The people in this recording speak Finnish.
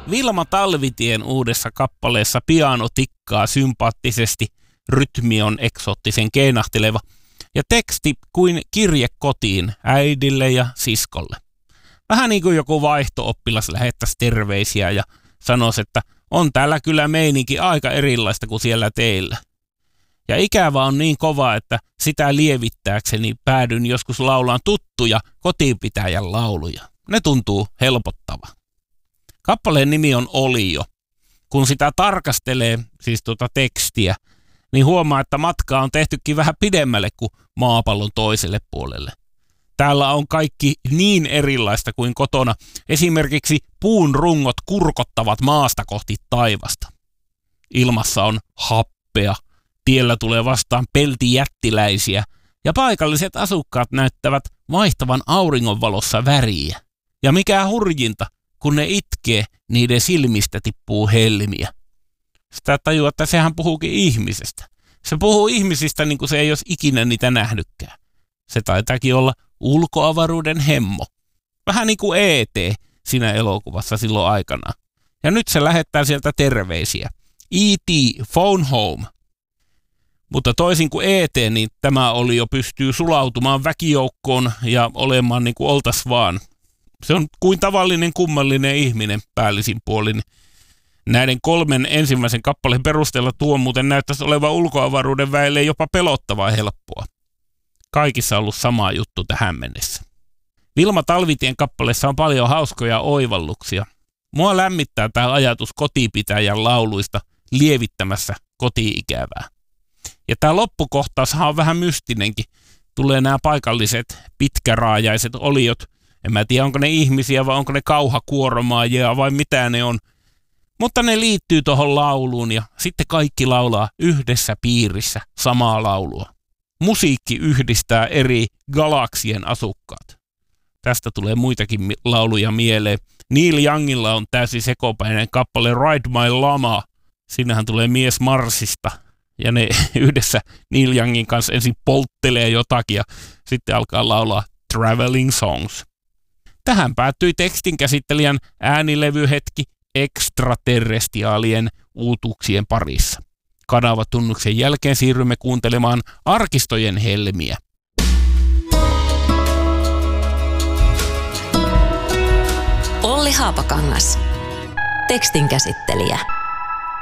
Vilma Talvitien uudessa kappaleessa piano tikkaa sympaattisesti, rytmi on eksoottisen keinahteleva ja teksti kuin kirje kotiin äidille ja siskolle. Vähän niin kuin joku vaihto-oppilas lähettäisi terveisiä ja sanoisi, että on täällä kyllä meininki aika erilaista kuin siellä teillä. Ja ikävä on niin kova, että sitä lievittääkseni päädyn joskus laulaan tuttuja kotiinpitäjän lauluja. Ne tuntuu helpottavaa. Kappaleen nimi on Olio. Kun sitä tarkastelee, siis tekstiä, niin huomaa, että matkaa on tehtykin vähän pidemmälle kuin maapallon toiselle puolelle. Täällä on kaikki niin erilaista kuin kotona. Esimerkiksi puun rungot kurkottavat maasta kohti taivasta. Ilmassa on happea, tiellä tulee vastaan peltijättiläisiä ja paikalliset asukkaat näyttävät vaihtavan auringonvalossa väriä. Ja mikä hurjinta, kun ne itkee, niiden silmistä tippuu helmiä. Sitä tajua, että sehän puhuukin ihmisestä. Se puhuu ihmisistä niin kuin se ei olisi ikinä niitä nähnytkään. Se taitaakin olla ulkoavaruuden hemmo. Vähän niin kuin E.T. siinä elokuvassa silloin aikana. Ja nyt se lähettää sieltä terveisiä. E.T. Phone Home. Mutta toisin kuin E.T., niin tämä oli jo pystyy sulautumaan väkijoukkoon ja olemaan niin kuin oltas vaan. Se on kuin tavallinen kummallinen ihminen päällisin puolin. Näiden 3 ensimmäisen kappaleen perusteella tuo muuten näyttäisi olevan ulkoavaruuden väelle jopa pelottavaa helppoa. Kaikissa on ollut sama juttu tähän mennessä. Vilma Talvitien kappaleessa on paljon hauskoja oivalluksia. Mua lämmittää tämä ajatus kotipitäjän lauluista lievittämässä koti-ikävää. Ja tämä loppukohtaushan on vähän mystinenkin. Tulee nämä paikalliset pitkäraajaiset oliot. En mä tiedä, onko ne ihmisiä vai onko ne kauhakuoromaajia vai mitä ne on. Mutta ne liittyy tuohon lauluun ja sitten kaikki laulaa yhdessä piirissä samaa laulua. Musiikki yhdistää eri galaksien asukkaat. Tästä tulee muitakin lauluja mieleen. Neil Youngilla on täysin sekopäinen kappale Ride My Llama. Siinähän tulee mies Marsista. Ja ne yhdessä Neil Youngin kanssa ensin polttelee jotakin ja sitten alkaa laulaa Traveling Songs. Tähän päättyi tekstin käsittelijän äänilevyhetki ekstraterrestiaalien uutuuksien parissa. Kanavatunnuksen jälkeen siirrymme kuuntelemaan arkistojen helmiä. Olli Haapakangas, tekstin käsittelijä.